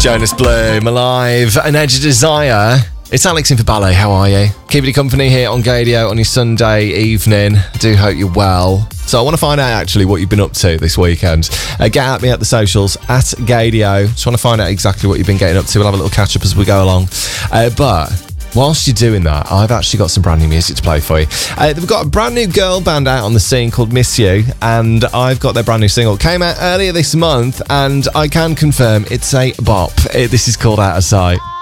Jonas Blue, Alive, and Edge of Desire. It's Alex in for Ballet. How are you? Keeping you company here on Gadio on your Sunday evening. I do hope you're well. So I want to find out actually what you've been up to this weekend. Get at me at the socials at Gadio. Just want to find out exactly what you've been getting up to. We'll have a little catch up as we go along. But whilst you're doing that, I've actually got some brand new music to play for you. They've got a brand new girl band out on the scene called Miss You, and I've got their brand new single. It came out earlier this month, and I can confirm it's a bop. This is called Out of Sight.